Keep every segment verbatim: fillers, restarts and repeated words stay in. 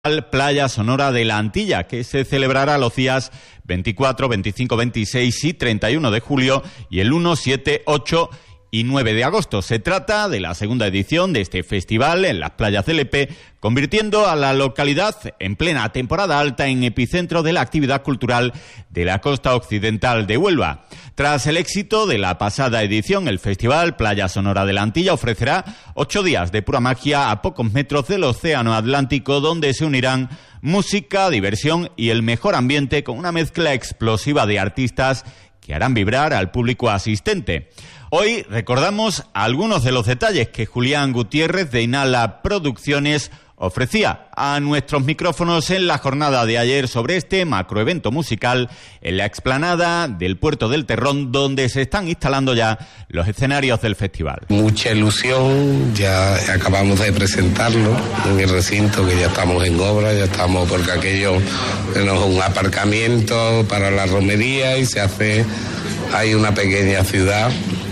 Playa Sonora de la Antilla, que se celebrará los días veinticuatro, veinticinco, veintiséis y treinta y uno de julio y el uno, siete, ocho y nueve de agosto. Se trata de la segunda edición de este festival en las playas de Lepe, convirtiendo a la localidad en plena temporada alta en epicentro de la actividad cultural de la costa occidental de Huelva. Tras el éxito de la pasada edición, el Festival Playa Sonora de la Antilla ofrecerá ocho días de pura magia a pocos metros del Océano Atlántico, donde se unirán música, diversión y el mejor ambiente con una mezcla explosiva de artistas que harán vibrar al público asistente. Hoy recordamos algunos de los detalles que Julián Gutiérrez de Inhala Producciones ofrecía a nuestros micrófonos en la jornada de ayer sobre este macroevento musical en la explanada del Puerto del Terrón, donde se están instalando ya los escenarios del festival. Mucha ilusión, ya acabamos de presentarlo en el recinto, que ya estamos en obra, ya estamos porque aquello es un aparcamiento para la romería y se hace, hay una pequeña ciudad.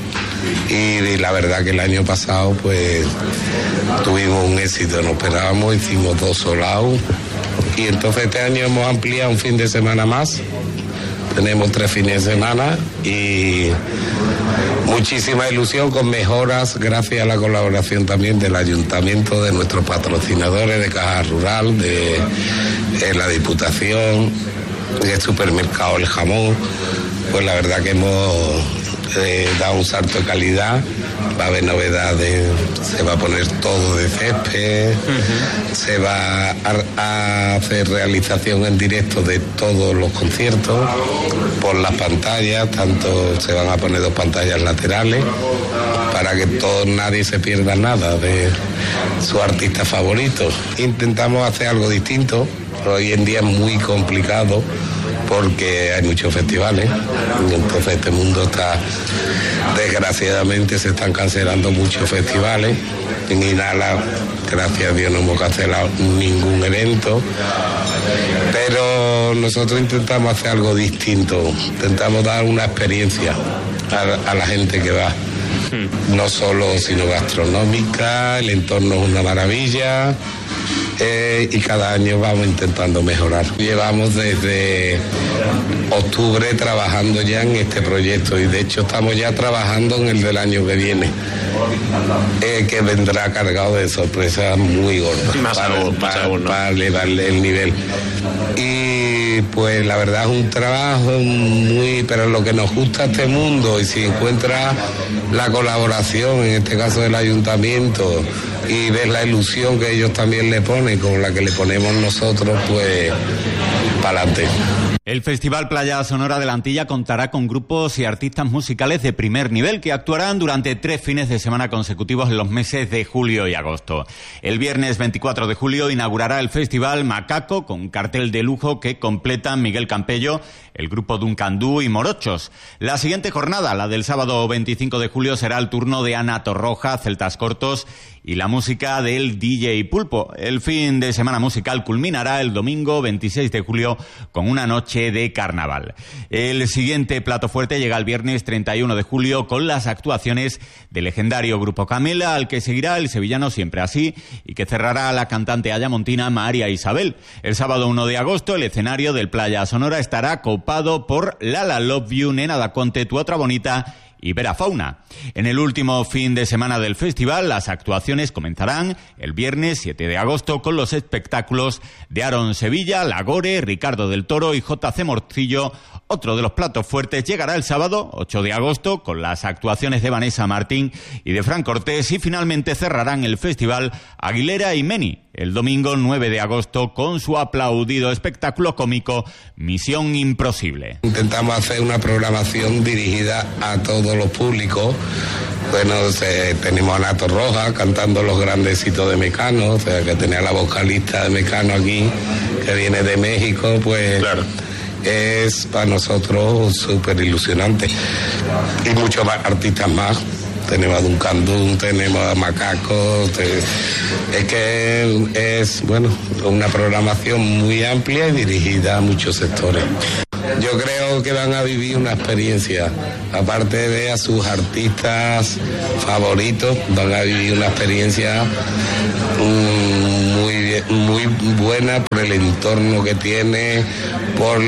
Y la verdad que el año pasado pues tuvimos un éxito, no esperábamos, hicimos dos solados y entonces este año hemos ampliado un fin de semana más, tenemos tres fines de semana y muchísima ilusión con mejoras gracias a la colaboración también del ayuntamiento, de nuestros patrocinadores, de Caja Rural, de, de la Diputación, del supermercado El Jamón. Pues la verdad que hemos Eh, da un salto de calidad, va a haber novedades, se va a poner todo de césped, uh-huh. se va a, a hacer realización en directo de todos los conciertos por las pantallas, tanto se van a poner dos pantallas laterales para que todo, nadie se pierda nada de su artista favorito. Intentamos hacer algo distinto, pero hoy en día es muy complicado porque hay muchos festivales, entonces este mundo está, desgraciadamente se están cancelando muchos festivales. En Inhala, gracias a Dios, no hemos cancelado ningún evento, pero nosotros intentamos hacer algo distinto, intentamos dar una experiencia a, a la gente que va, no solo sino gastronómica, el entorno es una maravilla. Eh, y cada año vamos intentando mejorar. Llevamos desde octubre trabajando ya en este proyecto y de hecho estamos ya trabajando en el del año que viene, eh, que vendrá cargado de sorpresas muy gordas más para, aún, para, más aún, ¿no? para elevarle el nivel. Y pues la verdad es un trabajo muy, pero lo que nos gusta este mundo, y si encuentra la colaboración, en este caso del ayuntamiento, y ves la ilusión que ellos también le ponen con la que le ponemos nosotros, pues para adelante. El Festival Playa Sonora de la Antilla contará con grupos y artistas musicales de primer nivel que actuarán durante tres fines de semana consecutivos en los meses de julio y agosto. El viernes veinticuatro de julio inaugurará el Festival Macaco con un cartel de lujo que completan Miguel Campello, el grupo Duncandú y Morochos. La siguiente jornada, la del sábado veinticinco de julio, será el turno de Ana Torroja, Celtas Cortos y la música del D J Pulpo. El fin de semana musical culminará el domingo veintiséis de julio con una noche de carnaval. El siguiente plato fuerte llega el viernes treinta y uno de julio con las actuaciones del legendario Grupo Camela, al que seguirá el sevillano Siempre Así y que cerrará la cantante ayamontina María Isabel. El sábado uno de agosto el escenario del Playa Sonora estará copado por Lala Love You, Nena da Conte, Tu Otra Bonita y Vera Fauna. En el último fin de semana del festival, las actuaciones comenzarán el viernes siete de agosto con los espectáculos de Aaron Sevilla, Lagore, Ricardo del Toro y J C Morcillo. Otro de los platos fuertes llegará el sábado ocho de agosto con las actuaciones de Vanessa Martín y de Fran Cortés, y finalmente cerrarán el festival Aguilera y Meni el domingo nueve de agosto con su aplaudido espectáculo cómico Misión Imposible. Intentamos hacer una programación dirigida a todos los públicos. Bueno, se, tenemos a Nato Roja cantando los grandes éxitos de Mecano, o sea, que tenía la vocalista de Mecano aquí, que viene de México, pues claro, es para nosotros súper ilusionante. Y muchos más artistas más. Tenemos a Duncandú, tenemos a Macaco, te, es que es, bueno, una programación muy amplia y dirigida a muchos sectores. Yo creo que van a vivir una experiencia, aparte de ver a sus artistas favoritos, van a vivir una experiencia um, muy, muy buena por el entorno que tiene, por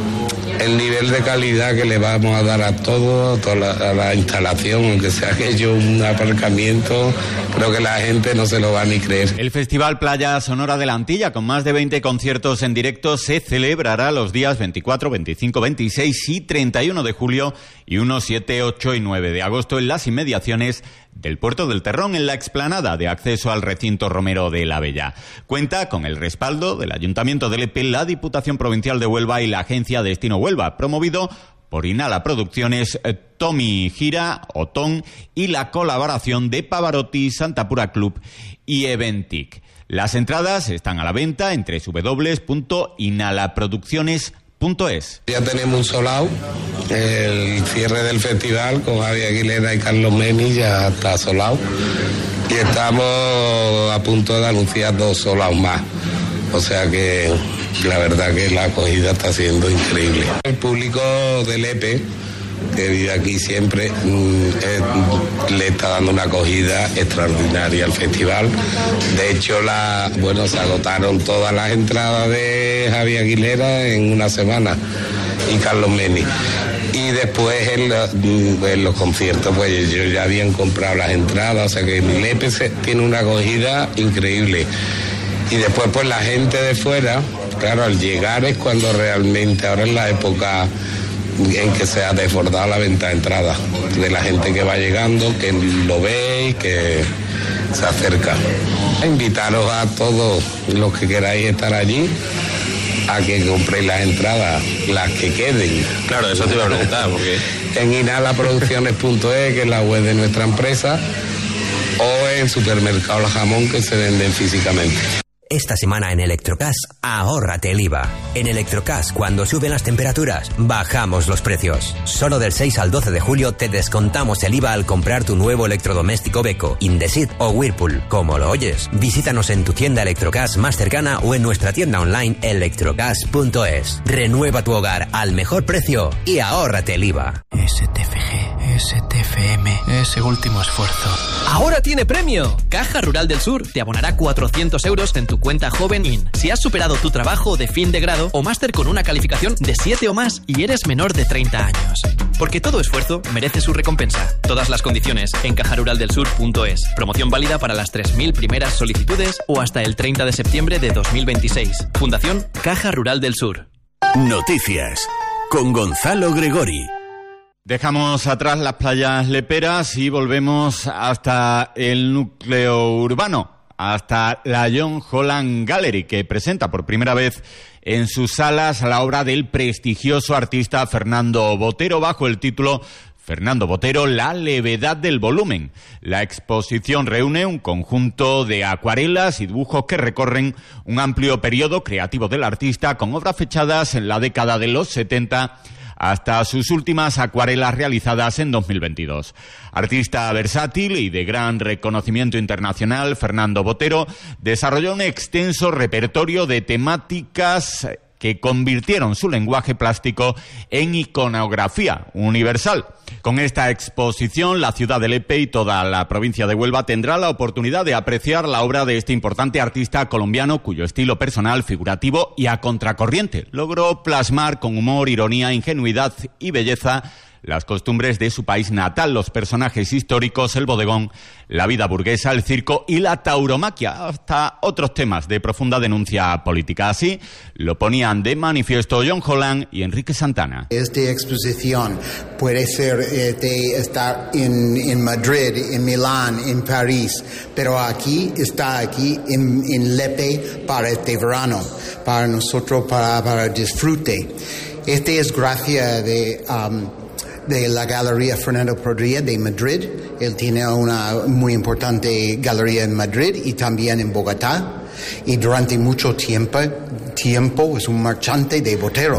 el nivel de calidad que le vamos a dar a todo, toda la, a la instalación, aunque sea aquello un aparcamiento, creo que la gente no se lo va a ni creer. El Festival Playa Sonora de la Antilla, con más de veinte conciertos en directo, se celebrará los días veinticuatro, veinticinco, veintiséis y treinta y uno de julio y unos siete, ocho y nueve de agosto en las inmediaciones del Puerto del Terrón, en la explanada de acceso al recinto Romero de la Bella. Cuenta con el respaldo del Ayuntamiento de Lepe, la Diputación Provincial de Huelva y la Agencia Destino Huelva, promovido por Inhala Producciones, Tommy Gira, Otón y la colaboración de Pavarotti, Santa Pura Club y Eventic. Las entradas están a la venta en doble u doble u doble u punto inhala producciones punto es. Ya tenemos un solao, el cierre del festival con Javi Aguilera y Carlos Meni ya está solao y estamos a punto de anunciar dos solaos más, o sea que la verdad que la acogida está siendo increíble. El público de Lepe, que vive aquí siempre, eh, le está dando una acogida extraordinaria al festival. De hecho, la, bueno, se agotaron todas las entradas de Javi Aguilera en una semana y Carlos Meni. Y después en, la, en los conciertos, pues ellos ya habían comprado las entradas, o sea que Lepe se, tiene una acogida increíble. Y después, pues la gente de fuera, claro, al llegar es cuando realmente, ahora es la época en que se ha desbordado la venta de entradas, de la gente que va llegando, que lo ve y que se acerca. Invitaros a todos los que queráis estar allí a que compréis las entradas, las que queden. Claro, eso te iba a preguntar, porque en inhala producciones punto es, que es la web de nuestra empresa, o en Supermercado La Jamón, que se venden físicamente. Esta semana en Electrocas, ahórrate el I V A. En Electrocas, cuando suben las temperaturas, bajamos los precios. Solo del seis al doce de julio te descontamos el I V A al comprar tu nuevo electrodoméstico Beko, Indesit o Whirlpool. Como lo oyes, visítanos en tu tienda Electrocas más cercana o en nuestra tienda online electrocas punto es. Renueva tu hogar al mejor precio y ahórrate el I V A. S T F G, S T F M, ese último esfuerzo. ¡Ahora tiene premio! Caja Rural del Sur te abonará cuatrocientos euros en tu cuenta Joven In si has superado tu trabajo de fin de grado o máster con una calificación de siete o más y eres menor de treinta años. Porque todo esfuerzo merece su recompensa. Todas las condiciones en caja rural del sur punto es. Promoción válida para las tres mil primeras solicitudes o hasta el treinta de septiembre de dos mil veintiséis. Fundación Caja Rural del Sur. Noticias con Gonzalo Gregori. Dejamos atrás las playas leperas y volvemos hasta el núcleo urbano, hasta la John Holland Gallery, que presenta por primera vez en sus salas la obra del prestigioso artista Fernando Botero bajo el título Fernando Botero, la levedad del volumen. La exposición reúne un conjunto de acuarelas y dibujos que recorren un amplio periodo creativo del artista, con obras fechadas en la década de los setenta hasta sus últimas acuarelas realizadas en dos mil veintidós. Artista versátil y de gran reconocimiento internacional, Fernando Botero desarrolló un extenso repertorio de temáticas que convirtieron su lenguaje plástico en iconografía universal. Con esta exposición, la ciudad de Lepe y toda la provincia de Huelva tendrá la oportunidad de apreciar la obra de este importante artista colombiano, cuyo estilo personal, figurativo y a contracorriente logró plasmar con humor, ironía, ingenuidad y belleza las costumbres de su país natal, los personajes históricos, el bodegón, la vida burguesa, el circo y la tauromaquia, hasta otros temas de profunda denuncia política. Así lo ponían de manifiesto John Holland y Enrique Santana. Esta exposición puede ser eh, de estar en, en Madrid, en Milán, en París, pero aquí está aquí en, en Lepe para este verano, para nosotros, para, para disfrute. Este es gracias de... Um, de la Galería Fernando Prodilla de Madrid. Él tiene una muy importante galería en Madrid y también en Bogotá. Y durante mucho tiempo, tiempo es un marchante de Botero.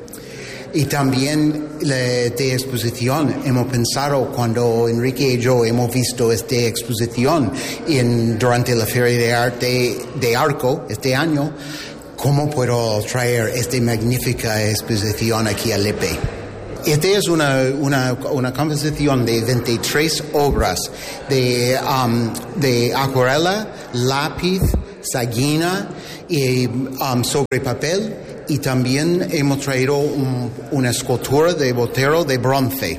Y también la, de exposición, hemos pensado cuando Enrique y yo hemos visto esta exposición en, durante la Feria de Arte de Arco este año, ¿cómo puedo traer esta magnífica exposición aquí a Lepe? Esta es una, una, una composición de veintitrés obras de, um, de acuarela, lápiz, Sagina y, um, sobre papel, y también hemos traído un, una escultura de Botero de bronce.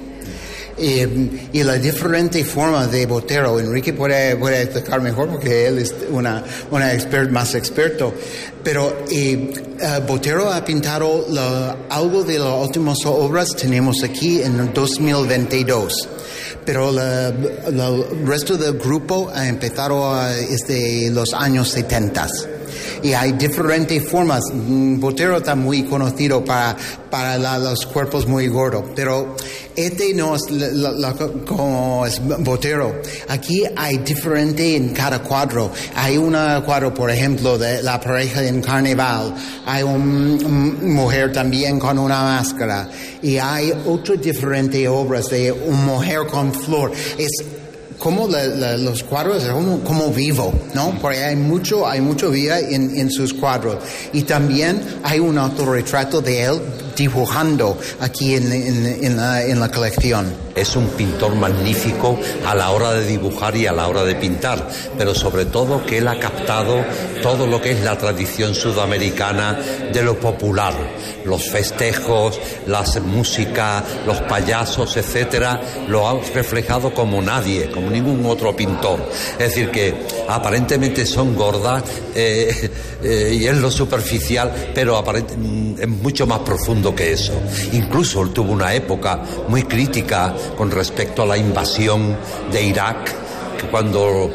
Eh, y la diferente forma de Botero, Enrique puede, puede explicar mejor porque él es una, una expert, más experto, pero eh, uh, Botero ha pintado la, algo de las últimas obras, tenemos aquí en dos mil veintidós, pero la, la, el resto del grupo ha empezado a, desde los años setenta. Y hay diferentes formas. Botero está muy conocido para, para la, los cuerpos muy gordos, pero este no es la, la, como es Botero. Aquí hay diferente en cada cuadro. Hay un cuadro, por ejemplo, de la pareja en carnaval. Hay una mujer también con una máscara. Y hay otras diferentes obras de una mujer con flor. Es como la, la, los cuadros son como, como vivo, ¿no? Porque hay mucho, hay mucho vida en, en sus cuadros. Y también hay un autorretrato de él dibujando aquí en, en, en, la, en la colección. Es un pintor magnífico a la hora de dibujar y a la hora de pintar, pero sobre todo que él ha captado todo lo que es la tradición sudamericana de lo popular, los festejos, las músicas, los payasos, etcétera, lo ha reflejado como nadie, como ningún otro pintor. Es decir, que aparentemente son gordas eh, eh, y es lo superficial, pero aparent- es mucho más profundo que eso. Incluso él tuvo una época muy crítica con respecto a la invasión de Irak, que cuando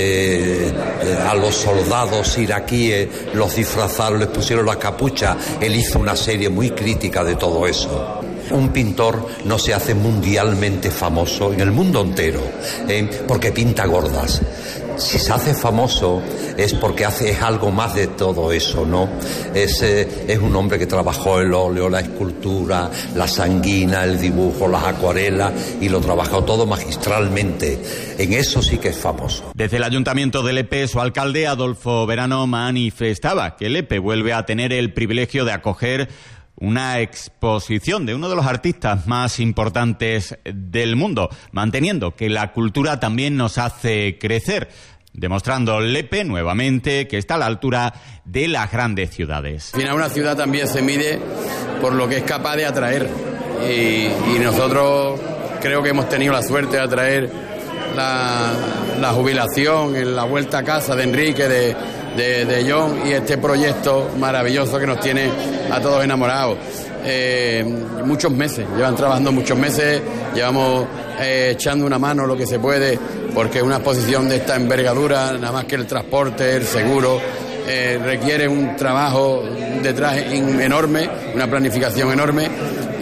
eh, a los soldados iraquíes los disfrazaron, les pusieron la capucha, él hizo una serie muy crítica de todo eso. Un pintor no se hace mundialmente famoso en el mundo entero, ¿eh? porque pinta gordas. Si se hace famoso es porque hace es algo más de todo eso, ¿no? Es, eh, es un hombre que trabajó el óleo, la escultura, la sanguina, el dibujo, las acuarelas, y lo trabajó todo magistralmente. En eso sí que es famoso. Desde el Ayuntamiento de Lepe, su alcalde Adolfo Verano manifestaba que Lepe vuelve a tener el privilegio de acoger una exposición de uno de los artistas más importantes del mundo, manteniendo que la cultura también nos hace crecer, demostrando Lepe nuevamente que está a la altura de las grandes ciudades. Al final una ciudad también se mide por lo que es capaz de atraer, y, y nosotros creo que hemos tenido la suerte de atraer la, la jubilación en la vuelta a casa de Enrique, de De, de John, y este proyecto maravilloso que nos tiene a todos enamorados. Eh, muchos meses, llevan trabajando muchos meses, llevamos eh, echando una mano lo que se puede, porque una exposición de esta envergadura, nada más que el transporte, el seguro, eh, requiere un trabajo detrás enorme, una planificación enorme,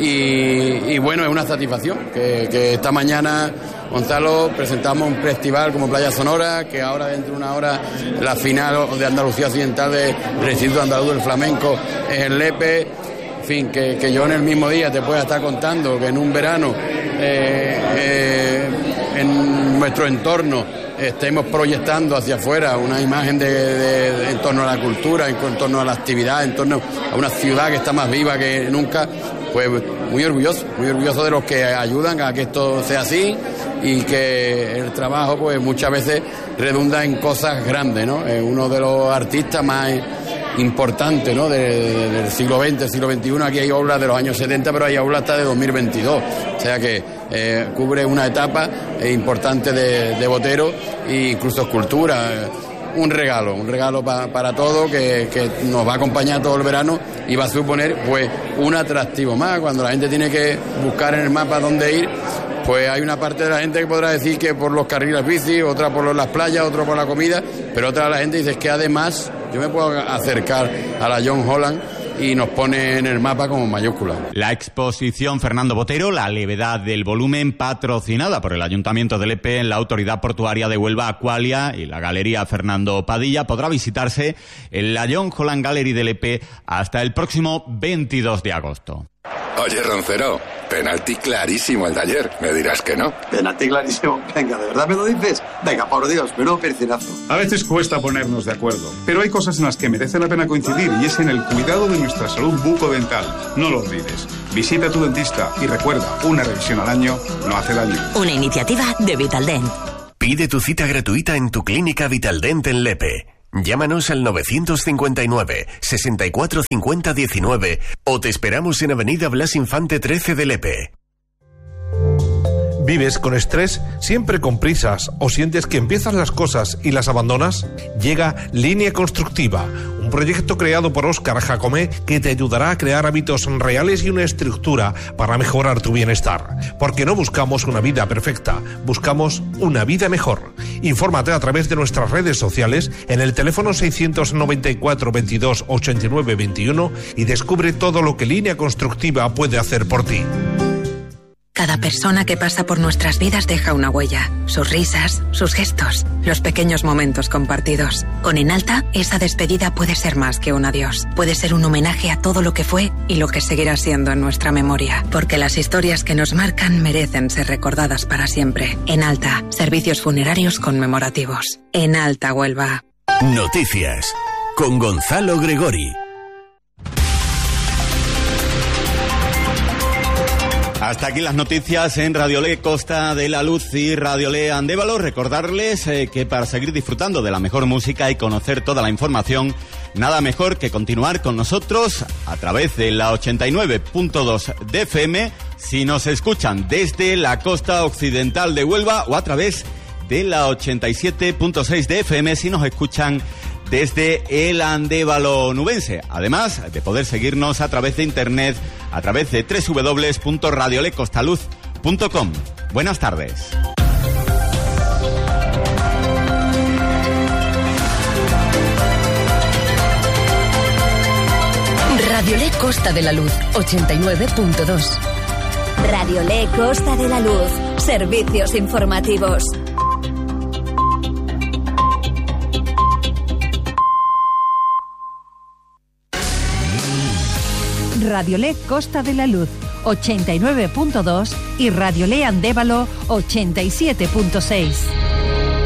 y, y bueno, es una satisfacción que, que esta mañana, Gonzalo, presentamos un festival como Playa Sonora, que ahora dentro de una hora la final de Andalucía Occidental del Instituto Andaluz del Flamenco es en Lepe. En fin, que, que yo en el mismo día te pueda estar contando que en un verano eh, eh, en nuestro entorno estemos proyectando hacia afuera una imagen de, de, de, en torno a la cultura, en, en torno a la actividad, en torno a una ciudad que está más viva que nunca. Pues muy orgulloso, muy orgulloso de los que ayudan a que esto sea así, y que el trabajo pues muchas veces redunda en cosas grandes, ¿no? Es uno de los artistas más importantes, ¿no? de, de, del siglo veinte, del siglo veintiuno. Aquí hay obras de los años setenta, pero hay obras hasta de dos mil veintidós, o sea que eh, cubre una etapa eh, importante de, de Botero, e incluso escultura. Eh, un regalo, un regalo pa, para todo, que, que nos va a acompañar todo el verano, y va a suponer pues un atractivo más. Cuando la gente tiene que buscar en el mapa dónde ir, pues hay una parte de la gente que podrá decir que por los carriles bici, otra por las playas, otra por la comida, pero otra de la gente dice que además yo me puedo acercar a la John Holland y nos pone en el mapa como mayúscula. La exposición Fernando Botero, la levedad del volumen, patrocinada por el Ayuntamiento de Lepe, la Autoridad Portuaria de Huelva Aqualia y la Galería Fernando Padilla, podrá visitarse en la John Holland Gallery de Lepe hasta el próximo veintidós de agosto. Oye, Roncero, penalti clarísimo el de ayer. Me dirás que no. Penalti clarísimo. Venga, ¿de verdad me lo dices? Venga, por Dios, menudo percinazo. A veces cuesta ponernos de acuerdo, pero hay cosas en las que merece la pena coincidir, y es en el cuidado de nuestra salud bucodental. No lo olvides. Visita a tu dentista y recuerda, una revisión al año no hace daño. Una iniciativa de Vitaldent. Pide tu cita gratuita en tu clínica Vitaldent en Lepe. Llámanos al novecientos cincuenta y nueve, sesenta y cuatro cincuenta diecinueve o te esperamos en Avenida Blas Infante trece de Lepe. ¿Vives con estrés? ¿Siempre con prisas? ¿O sientes que empiezas las cosas y las abandonas? Llega Línea Constructiva, un proyecto creado por Óscar Jacomé que te ayudará a crear hábitos reales y una estructura para mejorar tu bienestar. Porque no buscamos una vida perfecta, buscamos una vida mejor. Infórmate a través de nuestras redes sociales en el teléfono seiscientos noventa y cuatro veintidós ochenta y nueve veintiuno y descubre todo lo que Línea Constructiva puede hacer por ti. Cada persona que pasa por nuestras vidas deja una huella, sus risas, sus gestos, los pequeños momentos compartidos. Con Enalta, esa despedida puede ser más que un adiós. Puede ser un homenaje a todo lo que fue y lo que seguirá siendo en nuestra memoria. Porque las historias que nos marcan merecen ser recordadas para siempre. Enalta, servicios funerarios conmemorativos. Enalta Huelva. Noticias con Gonzalo Gregori. Hasta aquí las noticias en Radiolé Costa de la Luz y Radiolé Andévalo. Recordarles eh, que para seguir disfrutando de la mejor música y conocer toda la información, nada mejor que continuar con nosotros a través de la ochenta y nueve punto dos de F M, si nos escuchan desde la costa occidental de Huelva, o a través de la ochenta y siete punto seis de F M si nos escuchan desde el Andévalo nubense, además de poder seguirnos a través de internet, a través de doble u doble u doble u punto radiolecostaluz punto com. Buenas tardes. Radiolé Costa de la Luz, ochenta y nueve punto dos. Radiolé Costa de la Luz, servicios informativos. Radiolé Costa de la Luz, ochenta y nueve punto dos y Radiolé Andévalo, ochenta y siete punto seis.